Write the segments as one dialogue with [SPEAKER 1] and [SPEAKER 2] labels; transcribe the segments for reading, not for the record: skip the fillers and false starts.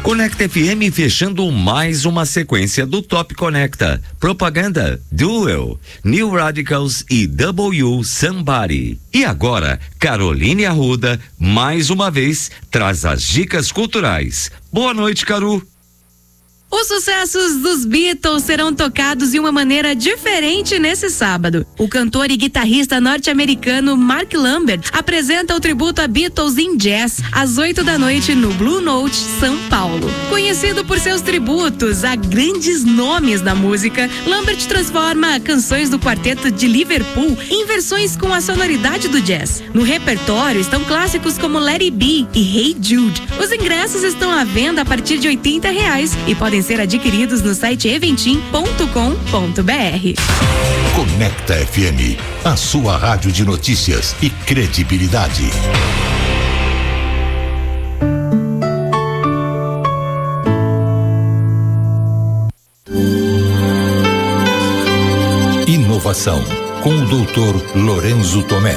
[SPEAKER 1] Conecta FM fechando mais uma sequência do Top Conecta. Propaganda, Duel, New Radicals e W Somebody. E agora, Caroline Arruda, mais uma vez, traz as dicas culturais. Boa noite, Caru.
[SPEAKER 2] Os sucessos dos Beatles serão tocados de uma maneira diferente nesse sábado. O cantor e guitarrista norte-americano Mark Lambert apresenta o tributo a Beatles em Jazz às 20h no Blue Note, São Paulo. Conhecido por seus tributos a grandes nomes da música, Lambert transforma canções do quarteto de Liverpool em versões com a sonoridade do jazz. No repertório estão clássicos como Let It Be e Hey Jude. Os ingressos estão à venda a partir de R$80 e podem ser adquiridos no site eventim.com.br.
[SPEAKER 3] Conecta FM, a sua rádio de notícias e credibilidade. Inovação, com o Dr. Lorenzo Tomé.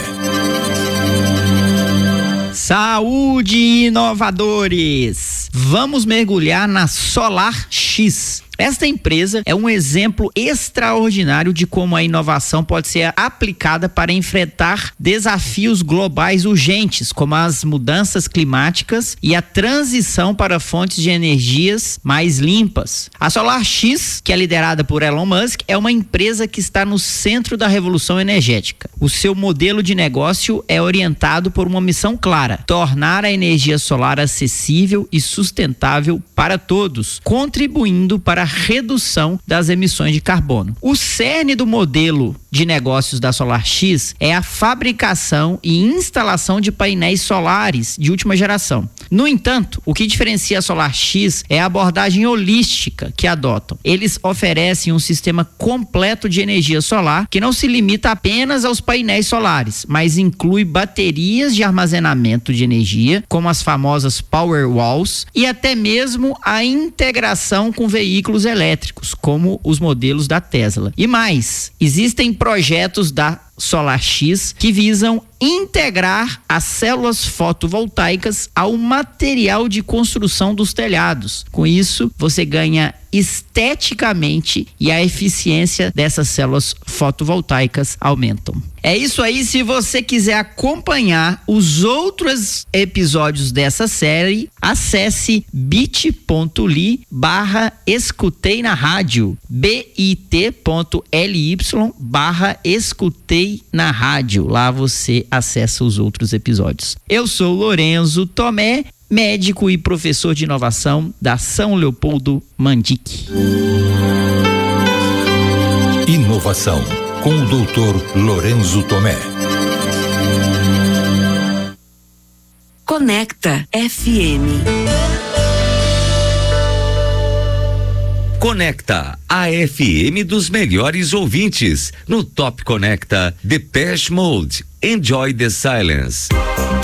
[SPEAKER 4] Saúde, inovadores! Vamos mergulhar na SolarX. Esta empresa é um exemplo extraordinário de como a inovação pode ser aplicada para enfrentar desafios globais urgentes, como as mudanças climáticas e a transição para fontes de energias mais limpas. A SolarX, que é liderada por Elon Musk, é uma empresa que está no centro da revolução energética. O seu modelo de negócio é orientado por uma missão clara: tornar a energia solar acessível e sustentável para todos, contribuindo para a redução das emissões de carbono. O cerne do modelo de negócios da SolarX é a fabricação e instalação de painéis solares de última geração. No entanto, o que diferencia a SolarX é a abordagem holística que adotam. Eles oferecem um sistema completo de energia solar que não se limita apenas aos painéis solares, mas inclui baterias de armazenamento de energia, como as famosas Powerwalls, e até mesmo a integração com veículos elétricos, como os modelos da Tesla. E mais, existem projetos da SolarX que visam integrar as células fotovoltaicas ao material de construção dos telhados. Com isso, você ganha esteticamente e a eficiência dessas células fotovoltaicas aumentam. É isso aí. Se você quiser acompanhar os outros episódios dessa série, acesse bit.ly/escutei na rádio, bit.ly/escutei na rádio. Lá você acessa os outros episódios. Eu sou Lorenzo Tomé, médico e professor de inovação da São Leopoldo Mandic.
[SPEAKER 3] Inovação, com o Dr. Lorenzo Tomé.
[SPEAKER 2] Conecta FM.
[SPEAKER 1] Conecta, a FM dos melhores ouvintes. No Top Conecta, Depeche Mode, Enjoy the Silence.